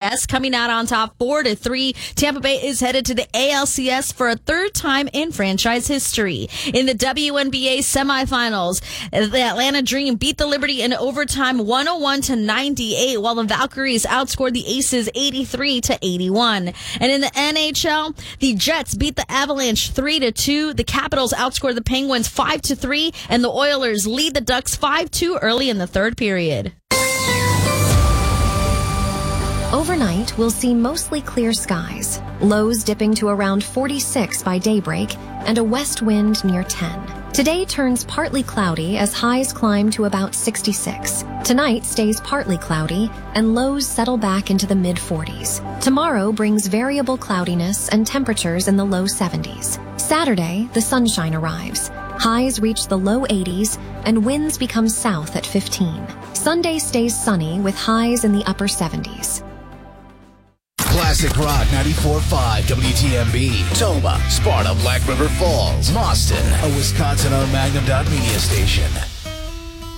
West coming out on top 4-3. Tampa Bay is headed to the ALCS for a third time in franchise history. In the WNBA semifinals, the Atlanta Dream beat the Liberty in overtime 101-98, while the Valkyries outscored the Aces 83-81. And in the NHL, the Jets beat the Avalanche 3-2. The Capitals outscored the Penguins 5-3, and the Oilers lead the Ducks 5-2 early in the third period. Overnight, we'll see mostly clear skies, lows dipping to around 46 by daybreak, and a west wind near 10. Today turns partly cloudy as highs climb to about 66. Tonight stays partly cloudy, and lows settle back into the mid-40s. Tomorrow brings variable cloudiness and temperatures in the low 70s. Saturday, the sunshine arrives. Highs reach the low 80s, and winds become south at 15. Sunday stays sunny with highs in the upper 70s. Classic Rock 94.5 WTMB, Toma, Sparta, Black River Falls, Boston, a Wisconsin-owned Magnum Media station.